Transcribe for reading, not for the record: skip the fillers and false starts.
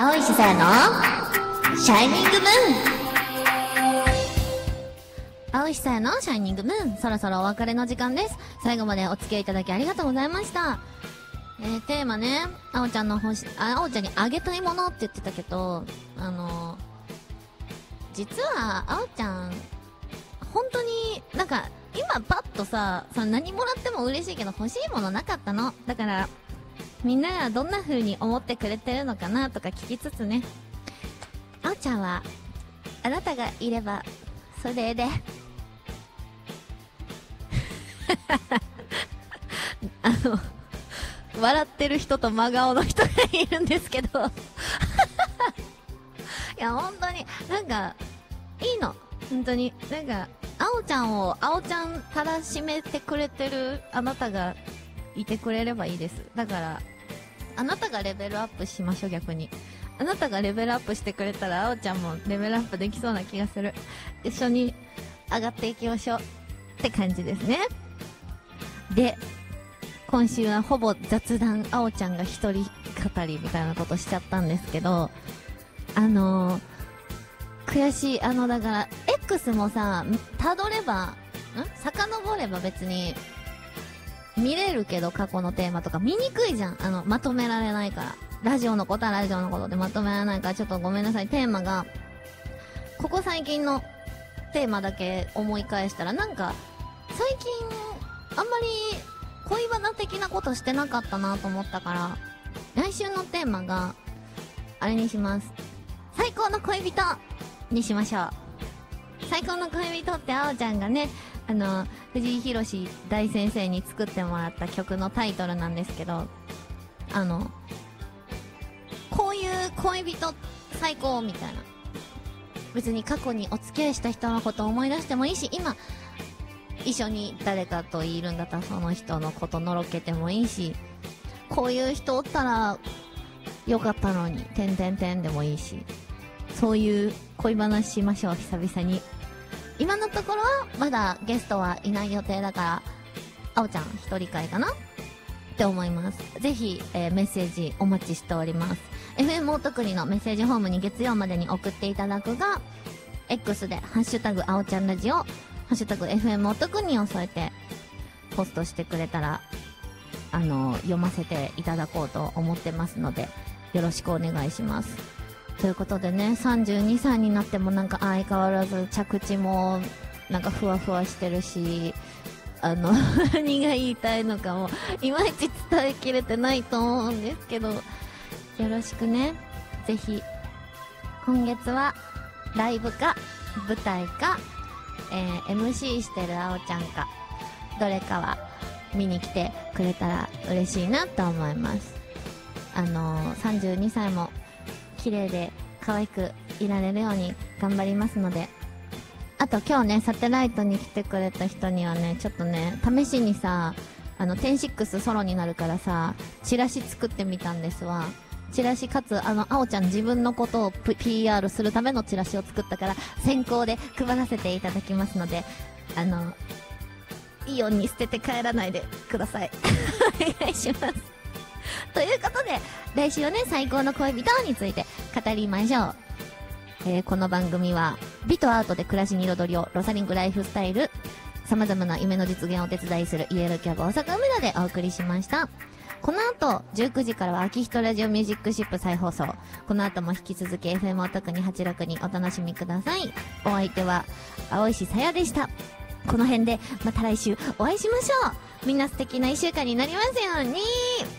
青石さやのシャイニングムーン。青石さやのシャイニングムーン、そろそろお別れの時間です。最後までお付き合いいただきありがとうございました。テーマね、青ちゃんにあげたいものって言ってたけど、実は青ちゃん本当になんか今パッとさ何もらっても嬉しいけど欲しいものなかったの。だからみんながどんな風に思ってくれてるのかなとか聞きつつね、青ちゃんはあなたがいればそれで笑ってる人と真顔の人がいるんですけどいや本当になんかいいの、本当になんか青ちゃんを青ちゃんたらしめてくれてるあなたがいてくれればいいです。だからあなたがレベルアップしましょう。逆にあなたがレベルアップしてくれたら青ちゃんもレベルアップできそうな気がする。一緒に上がっていきましょうって感じですね。で今週はほぼ雑談、青ちゃんが一人語りみたいなことしちゃったんですけど、悔しい。だから X もさ遡れば別に見れるけど、過去のテーマとか見にくいじゃん。まとめられないから。ラジオのことはラジオのことでまとめられないから、ちょっとごめんなさい。テーマがここ最近のテーマだけ思い返したら、なんか最近あんまり恋バナ的なことしてなかったなと思ったから、来週のテーマがあれにします。最高の恋人にしましょう。最高の恋人って青ちゃんがね、藤井弘大先生に作ってもらった曲のタイトルなんですけど、こういう恋人最高みたいな、別に過去にお付き合いした人のことを思い出してもいいし、今一緒に誰かといるんだったらその人のことのろけてもいいし、こういう人おったらよかったのにてんてんてんでもいいし、そういう恋話しましょう。久々に。今のところはまだゲストはいない予定だから、青ちゃん一人会かなって思います。ぜひ、メッセージお待ちしております。 FM おとくりのメッセージホームに月曜までに送っていただくが、 X でハッシュタグ青ちゃんラジオ、ハッシュタグ FM おとくにを添えてポストしてくれたら読ませていただこうと思ってますので、よろしくお願いします。ということでね、32歳になってもなんか相変わらず着地もなんかふわふわしてるし、何が言いたいのかもいまいち伝えきれてないと思うんですけど、よろしくね。ぜひ今月はライブか舞台か、MC してる青ちゃんかどれかは見に来てくれたら嬉しいなと思います。32歳も綺麗で可愛くいられるように頑張りますので、あと今日ねサテライトに来てくれた人にはね、ちょっとね試しにさ10-6ソロになるからさチラシ作ってみたんですわ。チラシかつ青ちゃん自分のことを PR するためのチラシを作ったから先行で配らせていただきますので、イオンに捨てて帰らないでくださいお願いしますということで来週はね最高の恋人について語りましょう。この番組は美とアートで暮らしに彩りを、ロサリングライフスタイル、様々な夢の実現をお手伝いするイエローキャブ大阪梅田でお送りしました。この後19時からは秋人ラジオミュージックシップ再放送。この後も引き続き FM おとくに86にお楽しみください。お相手は青石さやでした。この辺でまた来週お会いしましょう。みんな素敵な1週間になりますように。